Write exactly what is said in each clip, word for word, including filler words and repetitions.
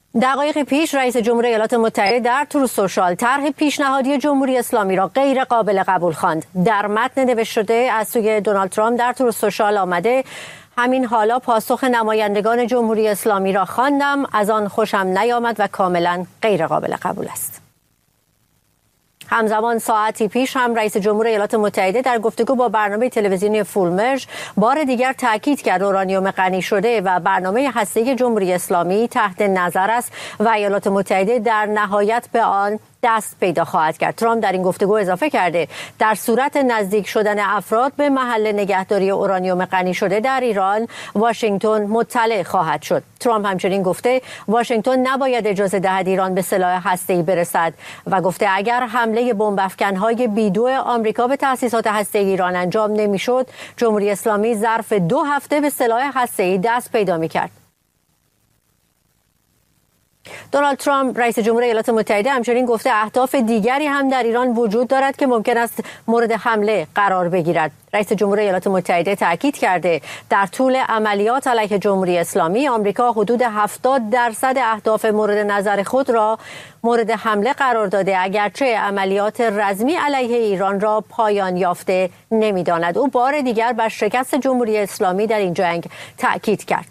دقایق پیش رئیس جمهور ایالات متحده در تروث سوشال طرح پیشنهادی جمهوری اسلامی را غیر قابل قبول خواند. در متن نوشته شده از سوی دونالد ترامپ در تروث سوشال آمده: همین حالا پاسخ نمایندگان جمهوری اسلامی را خواندم، از آن خوشم نیامد و کاملا غیر قابل قبول است. همزمان ساعتی پیش هم رئیس جمهور ایالات متحده در گفتگو با برنامه تلویزیونی فولمرج بار دیگر تاکید کرد اورانیوم غنی شده و برنامه هسته‌ای جمهوری اسلامی تحت نظر است و ایالات متحده در نهایت به آن دست پیدا خواهد کرد. ترامپ در این گفتگو اضافه کرده در صورت نزدیک شدن افراد به محل نگهداری اورانیوم غنی شده در ایران، واشنگتن مطلع خواهد شد. ترامپ همچنین گفته واشنگتن نباید اجازه دهد ایران به سلاح هسته‌ای برسد و گفته اگر حمله بمب افکن‌های بیدو آمریکا به تأسیسات هسته‌ای ایران انجام نمی‌شد، جمهوری اسلامی ظرف دو هفته به سلاح هسته‌ای دست پیدا می‌کرد. دونالد ترامپ رئیس جمهور ایالات متحده همچنین گفته اهداف دیگری هم در ایران وجود دارد که ممکن است مورد حمله قرار بگیرد. رئیس جمهور ایالات متحده تاکید کرده در طول عملیات علیه جمهوری اسلامی آمریکا حدود هفتاد درصد اهداف مورد نظر خود را مورد حمله قرار داده، اگرچه عملیات رزمی علیه ایران را پایان یافته نمی‌داند. او بار دیگر بر شکست جمهوری اسلامی در این جنگ تاکید کرد.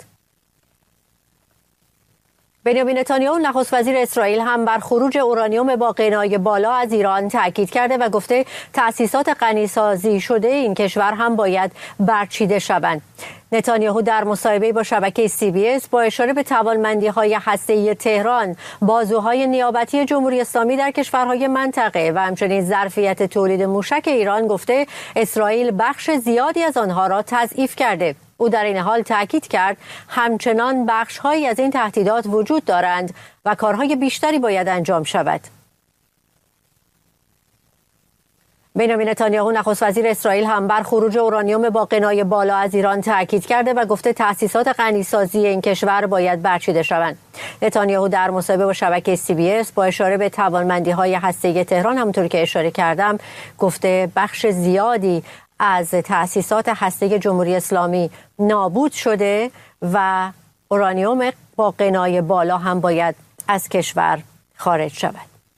بنیامین نتانیاهو نخست وزیر اسرائیل هم بر خروج اورانیوم با غنای بالا از ایران تاکید کرده و گفته تأسیسات غنیسازی شده این کشور هم باید برچیده شوند. نتانیاهو در مصاحبه با شبکه سی بی اس با اشاره به توانمندی‌های هسته‌ای تهران، بازوهای نیابتی جمهوری اسلامی در کشورهای منطقه و همچنین ظرفیت تولید موشک ایران گفته اسرائیل بخش زیادی از آنها را تضعیف کرده. او در این حال تاکید کرد همچنان بخش‌هایی از این تهدیدات وجود دارند و کارهای بیشتری باید انجام شود. بنیامین نتانیاهو نخست وزیر اسرائیل هم بر خروج اورانیوم با غنای بالا از ایران تاکید کرده و گفته تأسیسات غنیسازی این کشور باید برچیده شوند. نتانیاهو در مصاحبه با شبکه سی بی اس با اشاره به توانمندی‌های هسته‌ای تهران همونطور که اشاره کردم گفته بخش زیادی از تأسیسات هسته‌ای جمهوری اسلامی نابود شده و اورانیوم با غنای بالا هم باید از کشور خارج شود.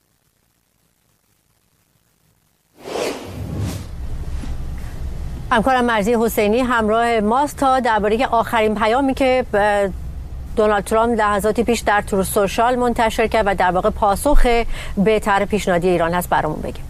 همکارم مرضی حسینی همراه ماست تا درباره آخرین پیامی که دونالد ترامپ لحظاتی پیش در تروث سوشال منتشر کرد و در واقع پاسخ به طرح پیشنهادی ایران هست برامون بگیم.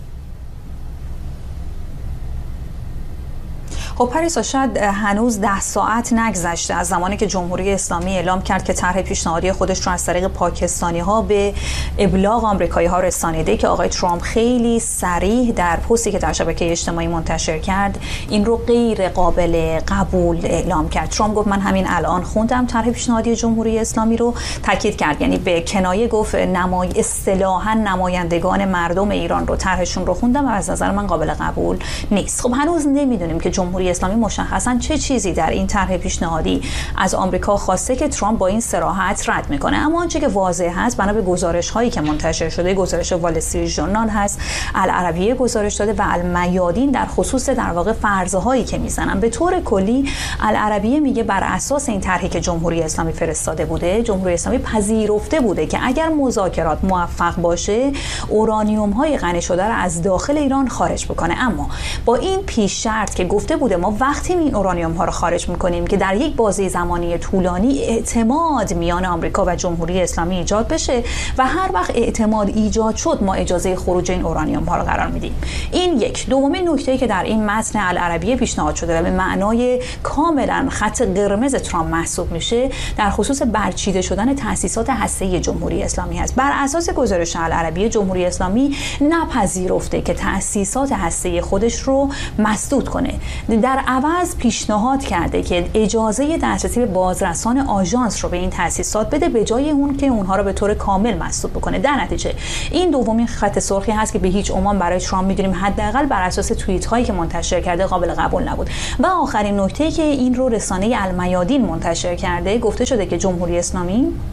خب پریسا، شاید هنوز ده ساعت نگذشته از زمانی که جمهوری اسلامی اعلام کرد که طرح پیشنهادی خودش رو از طریق پاکستانی ها به ابلاغ آمریکایی ها رسانیده که آقای ترامپ خیلی صریح در پستی که در شبکه اجتماعی منتشر کرد این رو غیر قابل قبول اعلام کرد. ترامپ گفت من همین الان خوندم طرح پیشنهادی جمهوری اسلامی رو، تاکید کرد، یعنی به کنایه گفت نمای اصطلاحاً نمایندگان مردم ایران رو طرحشون رو خوندم و از نظر من قابل قبول نیست. خب هنوز نمیدونیم که جمهوری اسلامی مشخصاً چه چیزی در این طرح پیشنهادی از آمریکا خواسته که ترامپ با این صراحت رد میکنه. اما آنچه که واضح هست بنا به گزارش هایی که منتشر شده، گزارش وال استریت ژورنال هست، العربیه گزارش داده و المیادین در خصوص در واقع فرضیه هایی که میزنن. به طور کلی العربیه میگه بر اساس این طرحی که جمهوری اسلامی فرستاده بوده، جمهوری اسلامی پذیرفته بوده که اگر مذاکرات موفق باشه اورانیوم های غنی شده را از داخل ایران خارج بکنه. اما با این پیش شرط که گفته بوده ما وقتی این اورانیوم ها رو خارج میکنیم که در یک بازه زمانی طولانی اعتماد میان آمریکا و جمهوری اسلامی ایجاد بشه و هر وقت اعتماد ایجاد شد ما اجازه خروج این اورانیوم ها رو قرار میدیم. این یک. دومین نکته که در این متن العربیه پیشنهاد شده و به معنای کاملا خط قرمز ترامپ محسوب میشه در خصوص برچیده شدن تأسیسات هسته‌ای جمهوری اسلامی هست. بر اساس گزارش العربیه جمهوری اسلامی نپذیرفته که تأسیسات هسته‌ای خودش رو مسدود کنه، در عوض پیشنهاد کرده که اجازه دسترسی به بازرسان آژانس رو به این تأسیسات بده به جای اون که اونها رو به طور کامل مسدود بکنه. در نتیجه این دومین خط سرخی هست که به هیچ عنوان برای ترامپ میدونیم حداقل بر اساس توییت هایی که منتشر کرده قابل قبول نبود. و آخرین نکته که این رو رسانه المیادین منتشر کرده، گفته شده که جمهوری اسلامی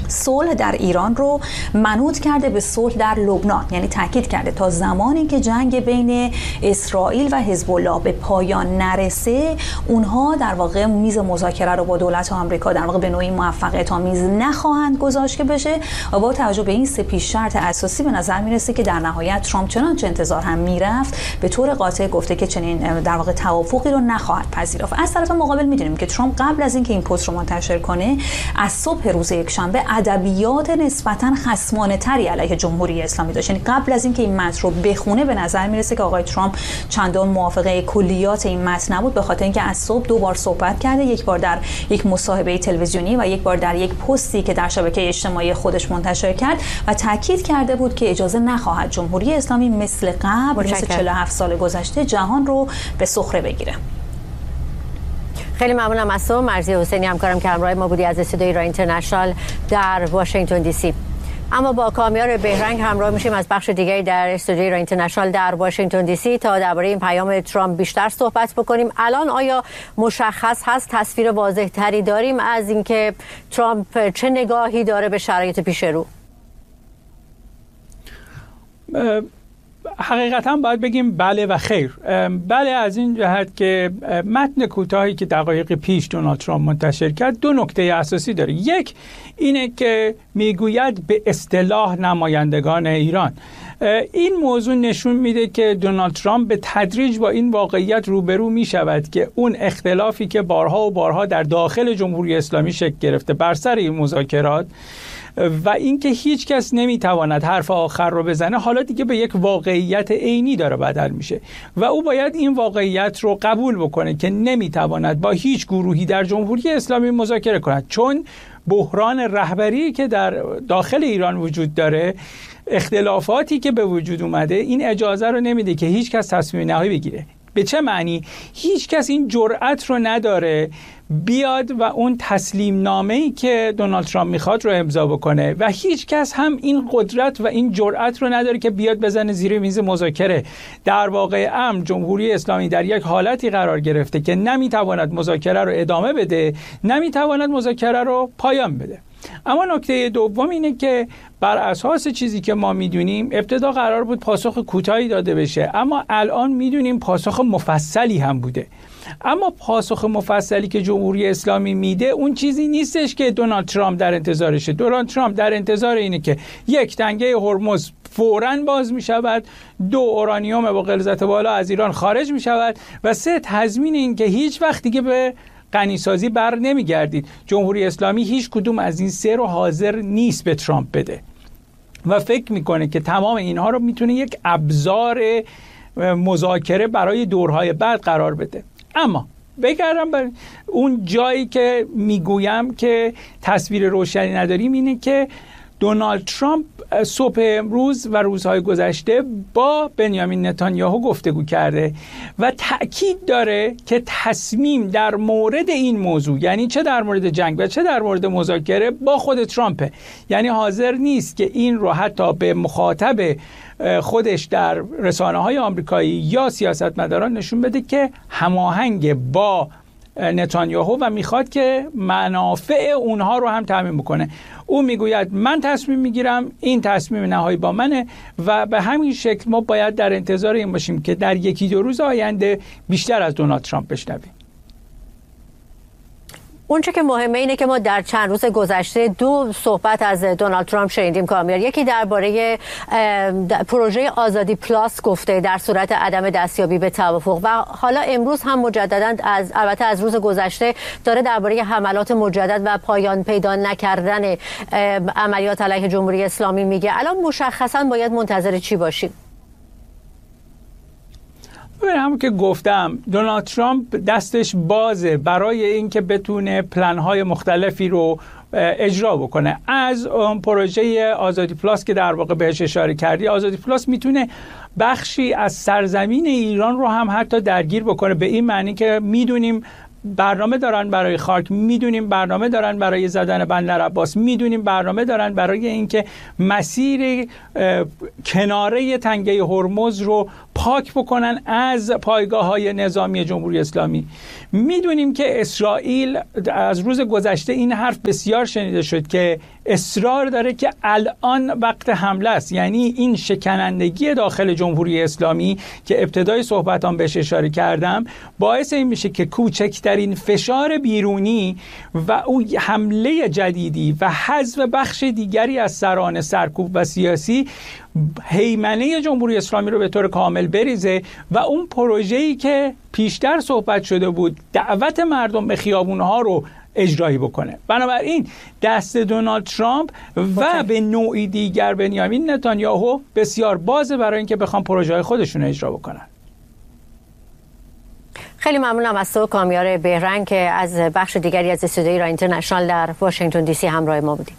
صلح در ایران رو منوط کرده به صلح در لبنان، یعنی تاکید کرده تا زمانی که جنگ بین اسرائیل و حزب الله به پایان نرسه اونها در واقع میز مذاکره رو با دولت آمریکا در واقع به نوعی موفقیت آمیز نخواهند گذاشت که بشه. و با توجه به این سه پیش شرط اساسی به نظر میرسه که در نهایت ترامپ چنانچه انتظار هم میرفت به طور قاطع گفته که چنین در واقع توافقی رو نخواهد پذیرفت. از طرف مقابل میدونیم که ترامپ قبل از اینکه این پست رو منتشر کنه از صبح روز یکشنبه ادبیات نسبتاً خصمانه تری علیه جمهوری اسلامی داشت. یعنی قبل از اینکه این متن رو بخونه به نظر میرسه که آقای ترامپ چندان موافقه کلیات این متن نبود، به خاطر اینکه از صبح دو بار صحبت کرده، یک بار در یک مصاحبه تلویزیونی و یک بار در یک پستی که در شبکه اجتماعی خودش منتشر کرد و تاکید کرده بود که اجازه نخواهد جمهوری اسلامی مثل قبل مثل چهل و هفت سال گذشته جهان رو به سخره بگیره. خیلی ممنونم از تو مرضیه حسینی، همکارم که همراه ما بودی از استودیوی ایران اینترنشنال در واشنگتن دی سی. اما با کامیار بهرنگ همراه میشیم از بخش دیگری در استودیوی ایران اینترنشنال در واشنگتن دی سی تا درباره این پیام ترامپ بیشتر صحبت بکنیم. الان آیا مشخص هست، تصویر واضح تری داریم از اینکه ترامپ چه نگاهی داره به شرایط پیش رو؟ حقیقتا باید بگیم بله و خیر. بله از این جهت که متن کوتاهی که دقایق پیش دونالد ترامپ منتشر کرد دو نکته اساسی داره. یک اینه که میگوید به اصطلاح نمایندگان ایران. این موضوع نشون میده که دونالد ترامپ به تدریج با این واقعیت روبرو میشود که اون اختلافی که بارها و بارها در داخل جمهوری اسلامی شکل گرفته بر سر این مذاکرات و اینکه هیچ کس نمیتواند حرف آخر رو بزنه حالا دیگه به یک واقعیت عینی داره بدل میشه و او باید این واقعیت رو قبول بکنه که نمیتواند با هیچ گروهی در جمهوری اسلامی مذاکره کند، چون بحران رهبری که در داخل ایران وجود داره، اختلافاتی که به وجود اومده، این اجازه رو نمیده که هیچ کس تصمیم نهایی بگیره. به چه معنی؟ هیچ کس این جرأت رو نداره بیاد و اون تسلیم نامه‌ای که دونالد ترامپ میخواد رو امضا بکنه و هیچ کس هم این قدرت و این جرأت رو نداره که بیاد بزنه زیر میز مذاکره. در واقع امر جمهوری اسلامی در یک حالتی قرار گرفته که نمیتواند مذاکره رو ادامه بده، نمیتواند مذاکره رو پایان بده. اما نکته دوم اینه که بر اساس چیزی که ما میدونیم ابتدا قرار بود پاسخ کوتاهی داده بشه، اما الان میدونیم پاسخ مفصلی هم بوده. اما پاسخ مفصلی که جمهوری اسلامی میده اون چیزی نیستش که دونالد ترامپ در انتظارشه. دونالد ترامپ در انتظار اینه که یک، تنگه هرمز فوراً باز می شود، دو، اورانیوم با غلظت بالا از ایران خارج می شود و سه، تضمین این که هیچ وقت دیگه به غنیسازی بر نمیگردید. جمهوری اسلامی هیچ کدوم از این سه رو حاضر نیست به ترامپ بده و فکر میکنه که تمام اینها رو میتونه یک ابزار مذاکره برای دورهای بعد قرار بده. اما بگردم بر اون جایی که میگویم که تصویر روشنی نداریم اینه که دونالد ترامپ صبح امروز و روزهای گذشته با بنیامین نتانیاهو گفتگو کرده و تأکید داره که تصمیم در مورد این موضوع، یعنی چه در مورد جنگ و چه در مورد مذاکره، با خود ترامپه. یعنی حاضر نیست که این رو حتی به مخاطب خودش در رسانه‌های آمریکایی یا سیاستمداران نشون بده که هماهنگ با نتانیاهو و میخواد که منافع اونها رو هم تامین بکنه. او میگوید من تصمیم میگیرم، این تصمیم نهایی با منه و به همین شکل ما باید در انتظار این باشیم که در یکی دو روز آینده بیشتر از دونالد ترامپ بشنویم. اونچه که مهمه اینه که ما در چند روز گذشته دو صحبت از دونالد ترامپ شنیدیم کامیار. یکی درباره پروژه آزادی پلاس گفته در صورت عدم دستیابی به توافق و حالا امروز هم مجددا از البته از روز گذشته داره درباره حملات مجدد و پایان پیدا نکردن عملیات علیه جمهوری اسلامی میگه. الان مشخصا باید منتظر چی باشیم؟ همون که گفتم دونالد ترامپ دستش بازه برای اینکه بتونه پلن‌های مختلفی رو اجرا بکنه. از پروژه آزادی پلاس که در واقع بهش اشاره کردی، آزادی پلاس میتونه بخشی از سرزمین ایران رو هم حتی درگیر بکنه، به این معنی که میدونیم برنامه دارن برای خاک، میدونیم برنامه دارن برای زدن بندر عباس، میدونیم برنامه دارن برای اینکه مسیر کناره تنگه هرمز رو پاک بکنن از پایگاه‌های نظامی جمهوری اسلامی. میدونیم که اسرائیل از روز گذشته این حرف بسیار شنیده شد که اصرار داره که الان وقت حمله است، یعنی این شکنندگی داخل جمهوری اسلامی که ابتدای صحبتام بهش اشاره کردم باعث این میشه که کوچکترین فشار بیرونی و او حمله جدیدی و حذف بخش دیگری از سران سرکوب و سیاسی هیمنه جمهوری اسلامی رو به طور کامل بریزه و اون پروژه‌ای که پیشتر صحبت شده بود دعوت مردم به خیابون‌ها رو اجرایی بکنه. بنابراین دست دونالد ترامپ و به نوعی دیگر بنیامین نتانیاهو بسیار بازه برای اینکه بخوام پروژه‌های خودشون اجرا بکنن. خیلی ممنونم از تو کامیار بهرنگ که از بخش دیگری از استودیوی ایران اینترنشنال در واشنگتن دی سی همراه ما بودیم.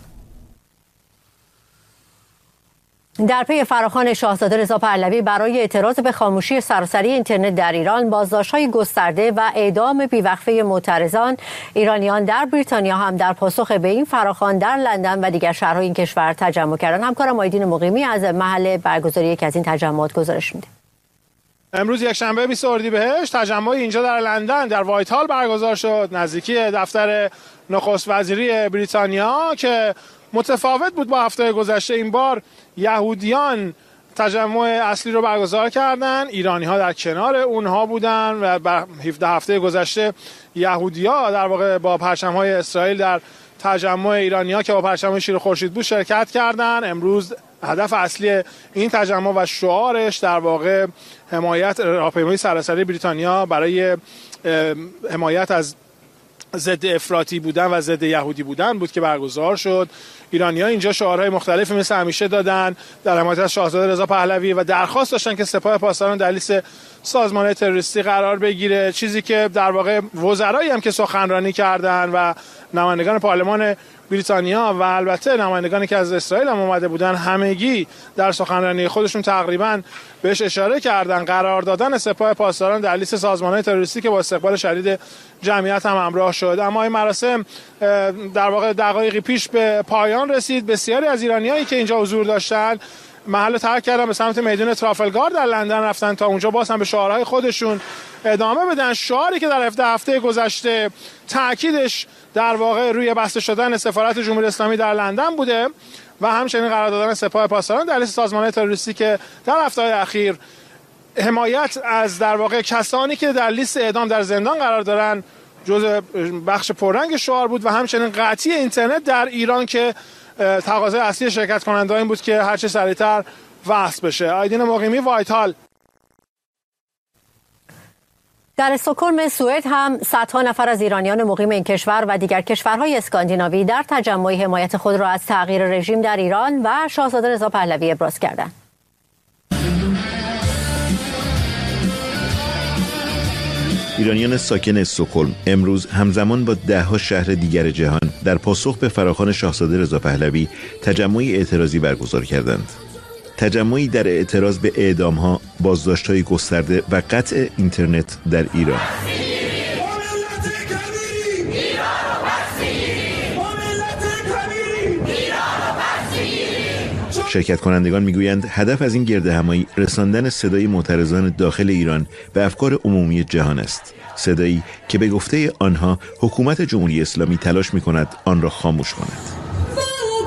در پی فراخوان شاهزاده رضا پهلوی برای اعتراض به خاموشی سراسری اینترنت در ایران، بازداشت‌های گسترده و اعدام بیوقفه معترضان، ایرانیان در بریتانیا هم در پاسخ به این فراخوان در لندن و دیگر شهرهای این کشور تجمع کردند. همکارم آیدین مقیمی از محل برگزاری یکی از این تجمعات گزارش میده. امروز یک شنبه بیست اردیبهشت تجمع اینجا در لندن در وایت هال برگزار شد، نزدیکی دفتر نخست وزیری بریتانیا، که متفاوت بود با هفته گذشته. این بار یهودیان تجمع اصلی رو برگزار کردن، ایرانی ها در کنار اونها بودن و بر هفده هفته گذشته یهودی‌ها در واقع با پرچم‌های اسرائیل در تجمع ایرانی‌ها که با پرچم شیر خورشید بود شرکت کردن. امروز هدف اصلی این تجمع و شعارش در واقع حمایت راهپیمایی سراسری بریتانیا برای حمایت از ضد افراطی بودن و ضد یهودی بودن بود که برگزار شد. ایرانی‌ها اینجا شعارهای مختلفی مثل همیشه دادن در حمایت از شاهزاده رضا پهلوی و درخواست داشتن که سپاه پاسداران در لیست سازمان تروریستی قرار بگیره، چیزی که در واقع وزرایی هم که سخنرانی کردن و نمایندگان پارلمان بریتانیا و البته نمایندگانی که از اسرائیل هم اومده بودن همگی در سخنرانی خودشون تقریبا بهش اشاره کردن قرار دادن سپاه پاسداران در لیست سازمان‌های تروریستی که با استقبال شدید جمعیت هم همراه شد. اما این مراسم در واقع دقایقی پیش به پایان رسید. بسیاری از ایرانیایی که اینجا حضور داشتن محل ترک کردن، به سمت میدان ترافلگار در لندن رفتن تا اونجا باز هم به شعارهای خودشون ادامه بدن. شعاری که در هفته هفته گذشته تاکیدش در واقع روی بسته شدن سفارت جمهوری اسلامی در لندن بوده و همچنین قرار دادن سپاه پاسداران در لیست سازمان‌های تروریستی که در هفته‌های اخیر حمایت از در واقع کسانی که در لیست اعدام در زندان قرار دارن جزء بخش پررنگ شعار بود و همچنین قطعی اینترنت در ایران که تقاضای اصلی شرکت کننده این بود که هر چه سریعتر وصل بشه. آیدین مقیمی، وایت هال. در استکهلم سوئد هم صدها نفر از ایرانیان مقیم این کشور و دیگر کشورهای اسکاندیناوی در تجمعی حمایت خود را از تغییر رژیم در ایران و شاهزاده رضا پهلوی ابراز کردند. ایرانیان ساکن استکهلم امروز همزمان با ده‌ها شهر دیگر جهان در پاسخ به فراخوان شاهزاده رضا پهلوی تجمعی اعتراضی برگزار کردند. تجمعی در اعتراض به اعدام‌ها، بازداشت‌های گسترده و قطع اینترنت در ایران. شرکت کنندگان میگویند هدف از این گردهمایی رساندن صدای معترضان داخل ایران به افکار عمومی جهان است. صدایی که به گفته آنها حکومت جمهوری اسلامی تلاش می‌کند آن را خاموش کند.